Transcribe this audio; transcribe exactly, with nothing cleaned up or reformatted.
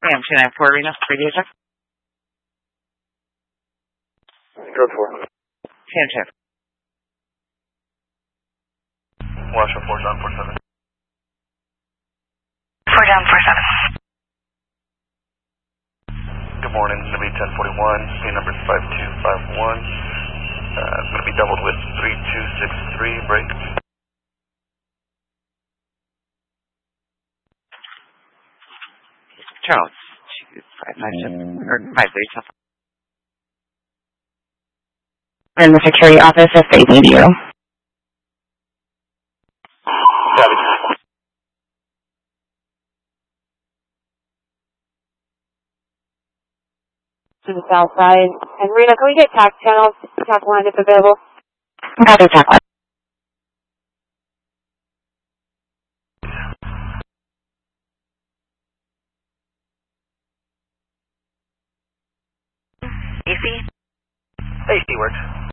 Ma'am, two nine four Arena, radio check. Code four. Sam check. Washoe four down four seven. four down four seven. Good morning, it's going to be ten forty-one, speed number is five two five one. Uh, it's going to be doubled with three two six three, break. Charles, two five nine seven, or five three seven. In the security office if they need you. Copy. To the south side. And Rena, can we get tax channels, tax line if available? Copy, tax line. A C? A C works.